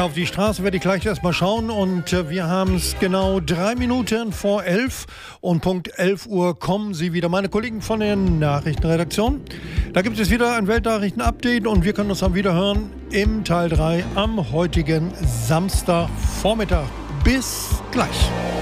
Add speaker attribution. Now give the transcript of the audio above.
Speaker 1: Ja, auf die Straße werde ich gleich erstmal schauen und wir haben es genau 3 Minuten vor 11 und Punkt 11 Uhr kommen Sie wieder, meine Kollegen von der Nachrichtenredaktion. Da gibt es wieder ein Weltnachrichten-Update und wir können uns dann wieder hören im Teil 3 am heutigen Samstagvormittag. Bis gleich.